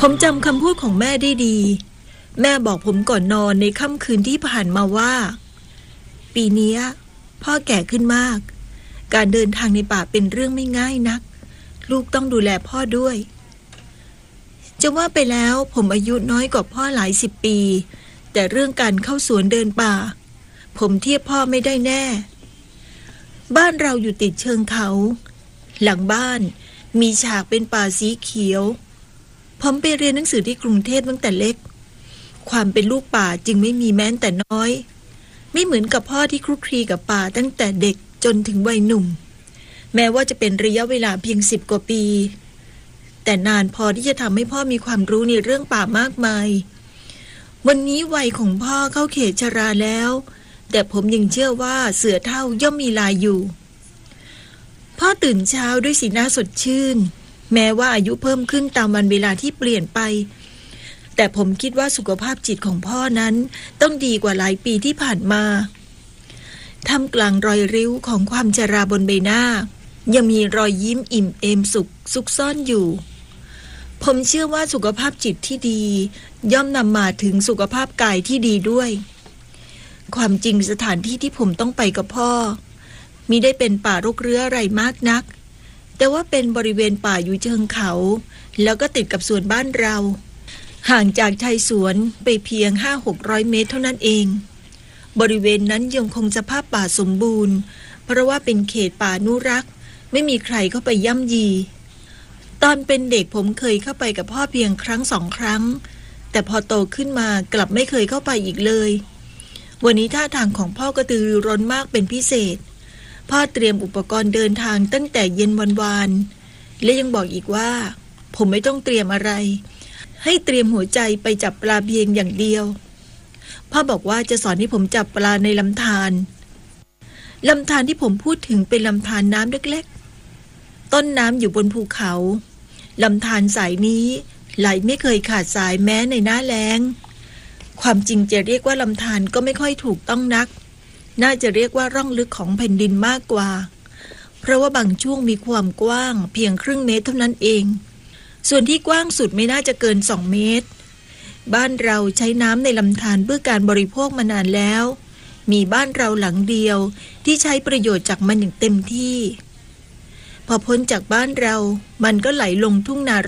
ผมจำคำพูดของแม่ได้ดีแม่บอกผมก่อนนอนในค่ำคืนที่ผ่านมาว่าปีนี้พ่อแก่ขึ้นมากการเดินทางในป่าเป็นเรื่องไม่ง่ายนักลูกต้องดูแลพ่อด้วยจะว่าไปแล้วผมอายุน้อยกว่าพ่อหลายสิบปีแต่เรื่องการเข้าสวนเดินป่าผมเทียบพ่อไม่ได้แน่บ้านเราอยู่ติดเชิงเขาหลังบ้านมีฉากเป็นป่าสีเขียวผมไปเรียนหนังสือที่กรุงเทพตั้งแต่เล็กความเป็นลูกป่าจึงไม่มีแม้แต่น้อยไม่เหมือนกับพ่อที่คลุกคลีกับป่าตั้งแต่เด็กจนถึงวัยหนุ่มแม้ว่าจะเป็นระยะเวลาเพียง10 กว่าปีแต่นานพอที่จะทำให้พ่อมีความรู้ในเรื่องป่ามากมายวันนี้วัยของพ่อเข้าเขตชราแล้วแต่ผมยังเชื่อว่าเสือเฒ่าย่อมมีลายอยู่พ่อตื่นเช้าด้วยสีหน้าสดชื่นแม้ว่าอายุเพิ่มขึ้นตามวันเวลาที่เปลี่ยนไปแต่ผมคิดว่าสุขภาพจิตของพ่อนั้นต้องดีกว่าหลายปีที่ผ่านมาท่ามกลางรอยริ้วของความชราบนใบหน้ายังมีรอยยิ้มอิ่มเอมสุขซุกซ่อนอยู่ผมเชื่อว่าสุขภาพจิตที่ดีย่อมนำมาถึงสุขภาพกายที่ดีด้วยความจริงสถานที่ที่ผมต้องไปกับพ่อมิได้เป็นป่ารกเรื้ออะไรมากนักแต่ว่าเป็นบริเวณป่าอยู่เชิงเขาแล้วก็ติดกับสวนบ้านเราห่างจากชายสวนไปเพียง 500-600 เมตรเท่านั้นเองบริเวณนั้นยังคงสภาพป่าสมบูรณ์เพราะว่าเป็นเขตป่าอนุรักษ์ไม่มีใครเข้าไปย่ำยีตอนเป็นเด็กผมเคยเข้าไปกับพ่อเพียงครั้ง2 ครั้งแต่พอโตขึ้นมากลับไม่เคยเข้าไปอีกเลยวันนี้ท่าทางของพ่อกระตือรือร้นมากเป็นพิเศษพ่อเตรียมอุปกรณ์เดินทางตั้งแต่เย็นวันวานและยังบอกอีกว่าผมไม่ต้องเตรียมอะไรให้เตรียมหัวใจไปจับปลาเพียงอย่างเดียวพ่อบอกว่าจะสอนให้ผมจับปลาในลำธารที่ผมพูดถึงเป็นลำธารน้ำเล็กๆต้นน้ำอยู่บนภูเขาลำธารสายนี้ไหลไม่เคยขาดสายแม้ในหน้าแล้งความจริงจะเรียกว่าลำธารก็ไม่ค่อยถูกต้องนักน่าจะเรียกว่าร่องลึกของแผ่นดินมากกว่าเพราะว่าบางช่วงมีความกว้างเพียงครึ่งเมตรเท่านั้นเองส่วนที่กว้างสุดไม่น่าจะเกิน2 เมตรบ้านเราใช้น้ำในลำธารเพื่อการบริโภคมานานแล้วมีบ้านเราหลังเดียวที่ใช้ประโยชน์จากมันอย่างเต็มที่พอพ้นจากบ้านเรามันก็ไหลลงทุ่งนา